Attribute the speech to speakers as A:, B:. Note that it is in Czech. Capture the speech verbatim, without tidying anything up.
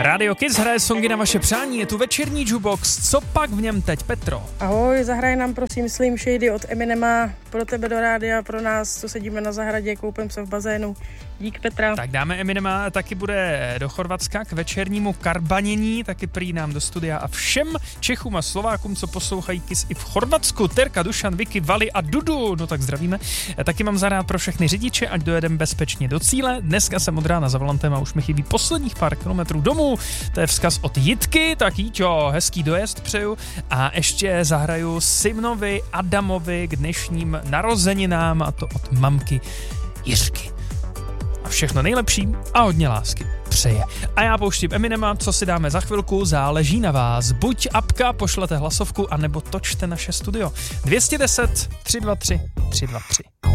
A: Radio Kiss hraje songy na vaše přání, je tu večerní jukebox, co pak v něm teď, Petro?
B: Ahoj, zahraj nám prosím Slim Shady od Eminema, pro tebe do rádia, pro nás, co sedíme na zahradě, koupím se v bazénu. Dík, Petra.
A: Tak dáme Eminema, taky bude do Chorvatska k večernímu karbanění, taky prý nám do studia a všem Čechům a Slovákům, co poslouchají Kiss i v Chorvatsku, Terka, Dušan, Vicky, Vali a Dudu, no tak zdravíme. Taky mám zahrát pro všechny řidiče, ať dojedeme bezpečně do cíle. Dneska jsem od rána za volantem a už mi chybí posledních pár kilometrů domů. To je vzkaz od Jitky, tak Jíťo, hezký dojezd přeju. A ještě zahraju Simnovi Adamovi k dnešním narozeninám, a to od mamky Jiřky. A všechno nejlepší a hodně lásky přeje. A já pouštím Eminema, co si dáme za chvilku, záleží na vás. Buď apka, pošlete hlasovku, anebo točte naše studio. dvě stě deset tři dva tři tři dva tři.